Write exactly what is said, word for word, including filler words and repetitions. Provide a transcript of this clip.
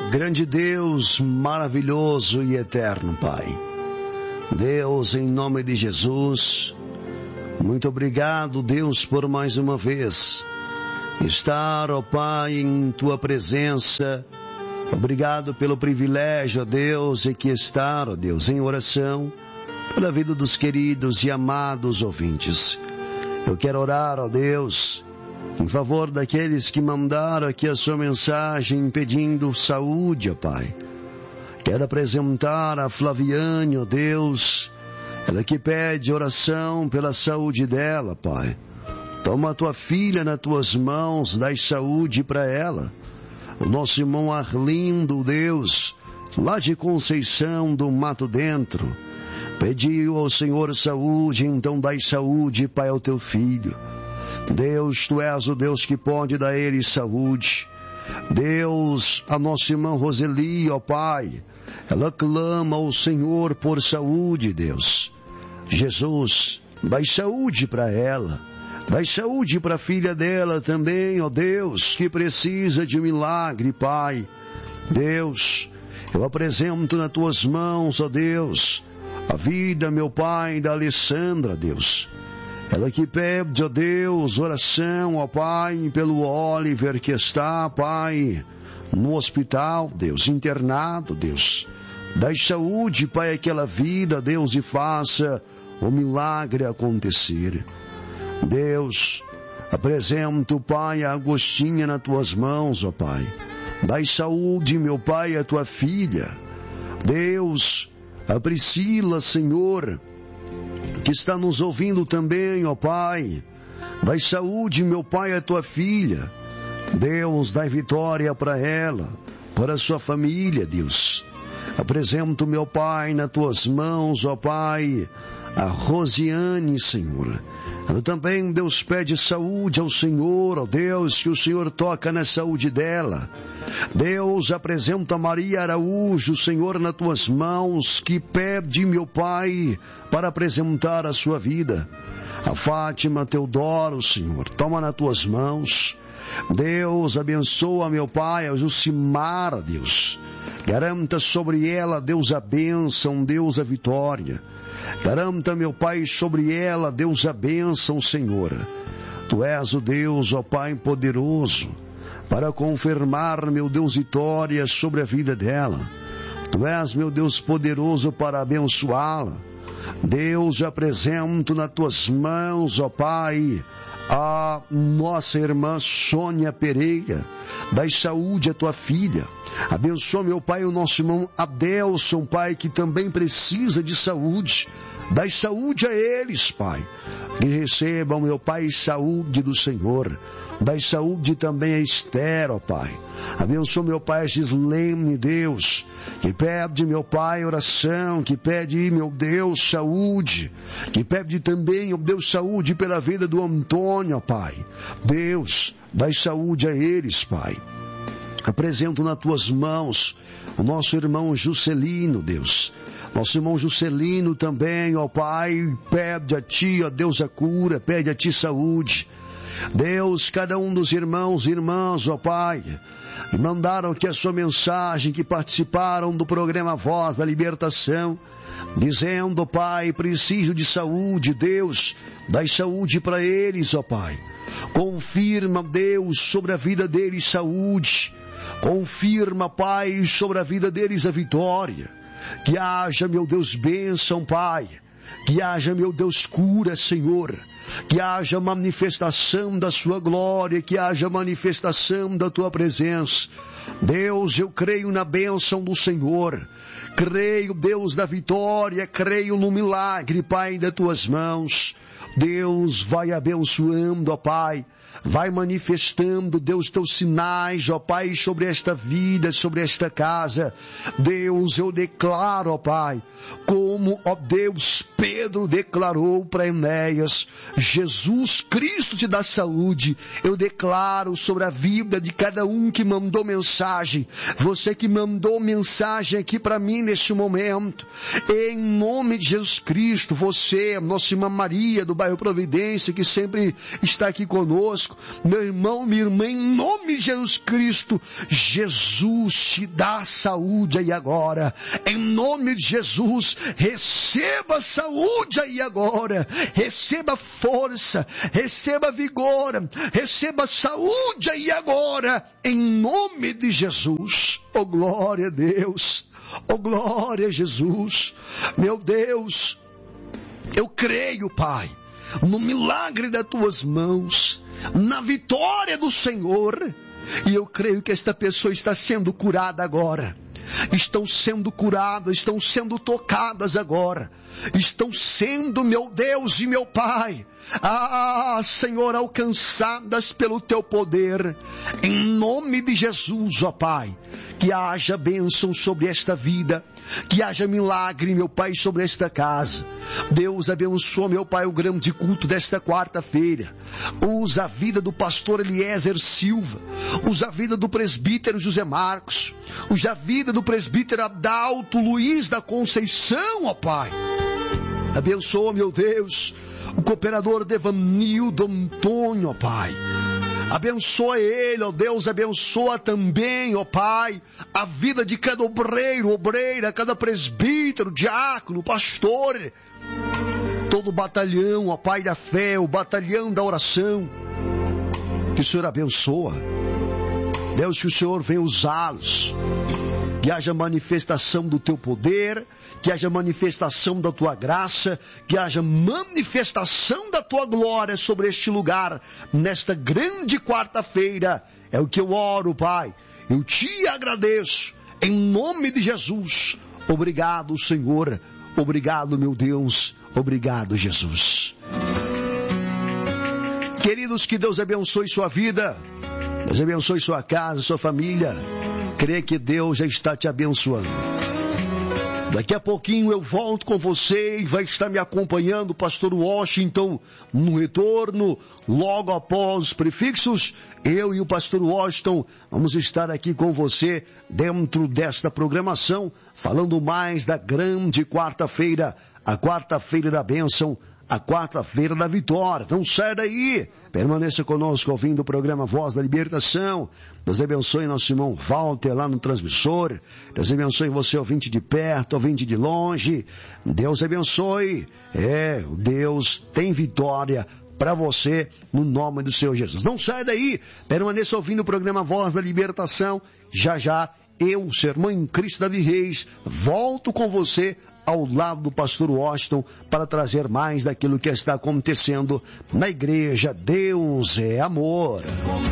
Grande Deus, maravilhoso e eterno Pai. Deus, em nome de Jesus, muito obrigado, Deus, por mais uma vez estar, ó Pai, em Tua presença. Obrigado pelo privilégio, ó Deus, de que estar, ó Deus, em oração pela vida dos queridos e amados ouvintes. Eu quero orar, ó Deus, em favor daqueles que mandaram aqui a sua mensagem pedindo saúde, ó Pai. Quero apresentar a Flaviane, ó Deus, ela que pede oração pela saúde dela, Pai. Toma a tua filha nas tuas mãos, dai saúde para ela. O nosso irmão Arlindo, Deus, lá de Conceição do Mato Dentro, pediu ao Senhor saúde, então dai saúde, Pai, ao teu filho. Deus, Tu és o Deus que pode dar a ele saúde. Deus, a nossa irmã Roseli, ó Pai, ela clama ao Senhor por saúde, Deus. Jesus, dai saúde para ela. Dai saúde para a filha dela também, ó Deus, que precisa de um milagre, Pai. Deus, eu apresento nas Tuas mãos, ó Deus, a vida, meu Pai, da Alessandra, Deus. Ela que pede, ó Deus, oração, ó Pai, pelo Oliver que está, Pai, no hospital, Deus, internado, Deus. Dai saúde, Pai, àquela vida, Deus, e faça o milagre acontecer. Deus, apresento, Pai, a Agostinha nas Tuas mãos, ó Pai. Dai saúde, meu Pai, à Tua filha. Deus, a Priscila, Senhor, que está nos ouvindo também, ó Pai. Dai saúde, meu Pai, à Tua filha. Deus, dai vitória para ela, para a sua família, Deus. Apresento, meu Pai, nas Tuas mãos, ó Pai, a Rosiane, Senhor. Ela também, Deus, pede saúde ao Senhor, ó Deus, que o Senhor toca na saúde dela. Deus, apresenta Maria Araújo, Senhor, nas Tuas mãos, que pede, meu Pai, para apresentar a sua vida. A Fátima Teodoro, Senhor, toma nas Tuas mãos. Deus, abençoa, meu Pai, a Jucimara, Deus. Garanta sobre ela, Deus, a bênção, Deus, a vitória. Garanta, meu Pai, sobre ela, Deus, a bênção, Senhor. Tu és o Deus, ó Pai, poderoso, para confirmar, meu Deus, vitória sobre a vida dela. Tu és, meu Deus, poderoso para abençoá-la. Deus, eu apresento nas Tuas mãos, ó Pai, a nossa irmã Sônia Pereira. Dai saúde à Tua filha. Abençoa, meu Pai, o nosso irmão Adelson, Pai, que também precisa de saúde. Dai saúde a eles, Pai. Que recebam, meu Pai, saúde do Senhor. Dai saúde também a Esther, ó Pai. Abençoa, meu Pai, a Gislene, Deus, que pede, meu Pai, oração, que pede, meu Deus, saúde, que pede também, ó Deus, saúde pela vida do Antônio, ó Pai. Deus, dai saúde a eles, Pai. Apresento nas Tuas mãos o nosso irmão Juscelino, Deus. Nosso irmão Juscelino também, ó Pai, pede a Ti, ó Deus, a cura, pede a Ti saúde. Deus, cada um dos irmãos e irmãs, ó Pai, que mandaram aqui a sua mensagem, que participaram do programa Voz da Libertação, dizendo, ó Pai, preciso de saúde, Deus, dai saúde para eles, ó Pai. Confirma, Deus, sobre a vida deles saúde. Confirma, Pai, sobre a vida deles a vitória. Que haja, meu Deus, bênção, Pai. Que haja, meu Deus, cura, Senhor. Que haja manifestação da Sua glória, que haja manifestação da Tua presença. Deus, eu creio na bênção do Senhor. Creio, Deus, da vitória. Creio no milagre, Pai, das Tuas mãos. Deus, vai abençoando, ó Pai. Vai manifestando, Deus, Teus sinais, ó Pai, sobre esta vida, sobre esta casa. Deus, eu declaro, ó Pai, como, ó Deus, Pedro declarou para Enéas, Jesus Cristo te dá saúde. Eu declaro sobre a vida de cada um que mandou mensagem, você que mandou mensagem aqui para mim neste momento, em nome de Jesus Cristo, você, nossa irmã Maria do bairro Providência, que sempre está aqui conosco, conosco. Meu irmão, minha irmã, em nome de Jesus Cristo, Jesus te dá saúde aí agora. Em nome de Jesus, receba saúde aí agora. Receba força, receba vigor, receba saúde aí agora. Em nome de Jesus. Oh, glória a Deus. Oh, glória a Jesus. Meu Deus, eu creio, Pai, no milagre das tuas mãos, na vitória do Senhor, e eu creio que esta pessoa está sendo curada agora. Estão sendo curadas, estão sendo tocadas agora. Estão sendo, meu Deus e meu Pai, ah, Senhor, alcançadas pelo teu poder. Em nome de Jesus, ó Pai, que haja bênção sobre esta vida, que haja milagre, meu Pai, sobre esta casa. Deus abençoa, meu Pai, o grande culto desta quarta-feira. Usa a vida do pastor Eliezer Silva. Usa a vida do presbítero José Marcos. Usa a vida do presbítero Adalto Luiz da Conceição, ó Pai. Abençoa, meu Deus, o cooperador Devanildo Antônio, ó Pai. Abençoa ele, ó Deus, abençoa também, ó Pai, a vida de cada obreiro, obreira, cada presbítero, diácono, pastor, todo o batalhão, ó Pai da fé, o batalhão da oração, que o Senhor abençoa. Deus, que o Senhor venha usá-los, que haja manifestação do teu poder, que haja manifestação da tua graça, que haja manifestação da tua glória sobre este lugar, nesta grande quarta-feira. É o que eu oro, Pai. Eu te agradeço, em nome de Jesus. Obrigado, Senhor. Obrigado, meu Deus. Obrigado, Jesus. Queridos, que Deus abençoe sua vida. Deus abençoe sua casa, sua família. Crê que Deus já está te abençoando. Daqui a pouquinho eu volto com você e vai estar me acompanhando o pastor Washington no retorno. Logo após os prefixos, eu e o pastor Washington vamos estar aqui com você dentro desta programação, falando mais da grande quarta-feira, a quarta-feira da bênção, a quarta-feira da vitória. Então sai daí, permaneça conosco ouvindo o programa Voz da Libertação. Deus abençoe nosso irmão Walter lá no transmissor. Deus abençoe você, ouvinte de perto, ouvinte de longe. Deus abençoe. É, Deus tem vitória para você no nome do Senhor Jesus. Não sai daí, permaneça ouvindo o programa Voz da Libertação. Já já eu, seu irmão em Cristo Davi Reis, volto com você ao lado do pastor Washington para trazer mais daquilo que está acontecendo na igreja. Deus é amor.